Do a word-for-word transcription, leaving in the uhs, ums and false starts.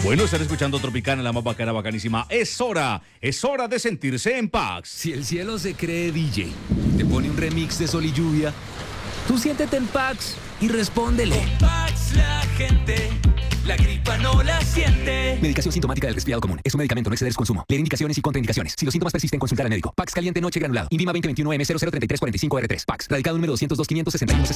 Bueno, están escuchando Tropicana, la más bacana, bacanísima. Es hora, es hora de sentirse en Pax. Si el cielo se cree D J, te pone un remix de Sol y Lluvia, tú siéntete en Pax y respóndele. En Pax la gente, la gripa no la siente. Medicación sintomática del resfriado común. Es un medicamento, no exceder su consumo. Leer indicaciones y contraindicaciones. Si los síntomas persisten, consultar al médico. Pax caliente noche granulado. Invima veinte veintiuno M cero cero tres tres cuatro cinco R tres. Pax. Radicado número doscientos dos quinientos sesenta y uno.